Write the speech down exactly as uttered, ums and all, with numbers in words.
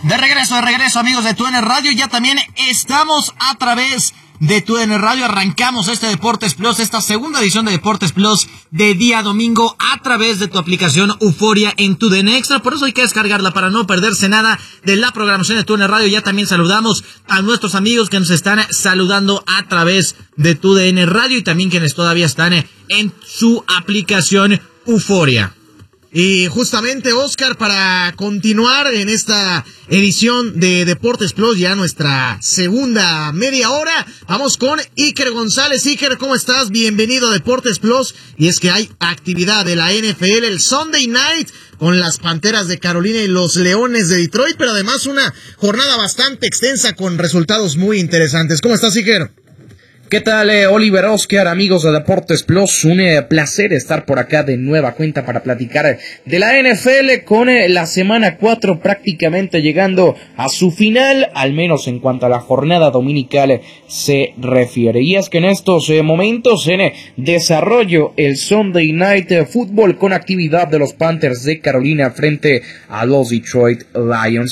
De regreso, de regreso, amigos de TUDN Radio. Ya también estamos a través de TUDN Radio. Arrancamos este Deportes Plus, esta segunda edición de Deportes Plus de día domingo a través de tu aplicación Euforia en TUDN Extra. Por eso hay que descargarla para no perderse nada de la programación de TUDN Radio. Ya también saludamos a nuestros amigos que nos están saludando a través de TUDN Radio y también quienes todavía están en su aplicación Euforia. Y justamente, Oscar, para continuar en esta edición de Deportes Plus, ya nuestra segunda media hora, vamos con Iker González. Iker, ¿cómo estás? Bienvenido a Deportes Plus. Y es que hay actividad de la N F L el Sunday Night con las Panteras de Carolina y los Leones de Detroit, pero además una jornada bastante extensa con resultados muy interesantes. ¿Cómo estás, Iker? ¿Qué tal, eh, Oliver, Oscar, amigos de Deportes Plus? Un eh, placer estar por acá de nueva cuenta para platicar eh, de la N F L con eh, la semana cuatro prácticamente llegando a su final, al menos en cuanto a la jornada dominical eh, se refiere. Y es que en estos eh, momentos en eh, desarrollo el Sunday Night eh, Football con actividad de los Panthers de Carolina frente a los Detroit Lions.